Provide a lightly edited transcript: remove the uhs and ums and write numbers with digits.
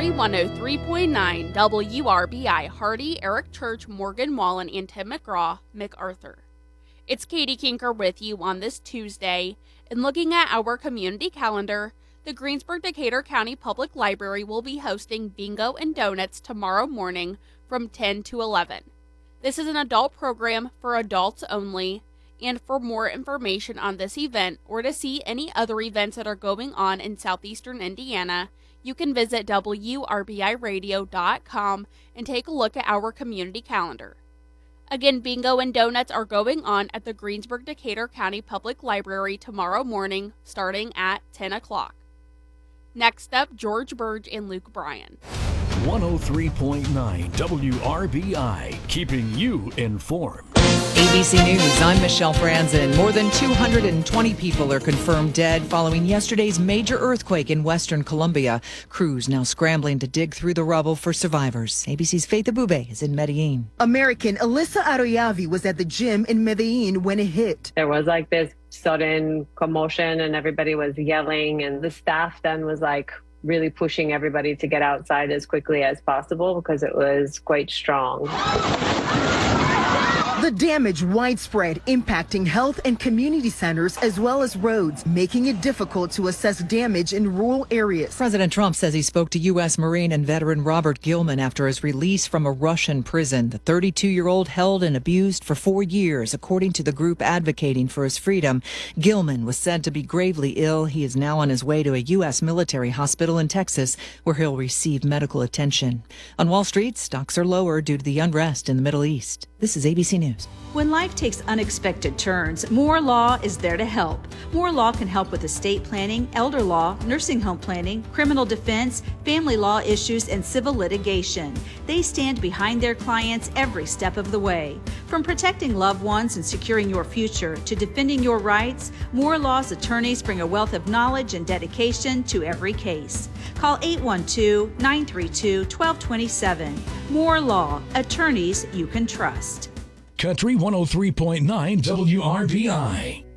103.9 WRBI Hardy, Eric Church, Morgan Wallen, and Tim McGraw, MacArthur. It's Katie Kinker with you on this Tuesday, and looking at our community calendar, the Greensburg-Decatur County Public Library will be hosting Bingo and Donuts tomorrow morning from 10 to 11. This is an adult program for adults only, and for more information on this event or to see any other events that are going on in southeastern Indiana, you can visit WRBIRadio.com and take a look at our community calendar. Again, Bingo and Donuts are going on at the Greensburg-Decatur County Public Library tomorrow morning, starting at 10 o'clock. Next up, George Burge and Luke Bryan. 103.9 WRBI, keeping you informed. ABC News, I'm Michelle Franzen. More than 220 people are confirmed dead following yesterday's major earthquake in western Colombia. Crews now scrambling to dig through the rubble for survivors. ABC's Faith Abube is in Medellin. American Alyssa Aroyavi was at the gym in Medellin when it hit. There was like this sudden commotion and everybody was yelling, and the staff then was like really pushing everybody to get outside as quickly as possible because it was quite strong. The damage widespread, impacting health and community centers as well as roads, making it difficult to assess damage in rural areas. President Trump says he spoke to U.S. Marine and veteran Robert Gilman after his release from a Russian prison. The 32-year-old held and abused for 4 years, according to the group advocating for his freedom. Gilman was said to be gravely ill. He is now on his way to a U.S. military hospital in Texas, where he'll receive medical attention. On Wall Street, stocks are lower due to the unrest in the Middle East. This is ABC News. When life takes unexpected turns, Moore Law is there to help. Moore Law can help with estate planning, elder law, nursing home planning, criminal defense, family law issues, and civil litigation. They stand behind their clients every step of the way. From protecting loved ones and securing your future to defending your rights, Moore Law's attorneys bring a wealth of knowledge and dedication to every case. Call 812-932-1227. Moore Law, attorneys you can trust. Country 103.9 WRBI.